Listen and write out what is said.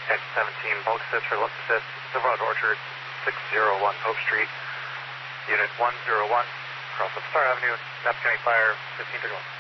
X-17 bulk assist for lift assist, Silverado Orchard, 601 Hope Street, Unit 101, cross up Star Avenue, Napa County Fire, 1531.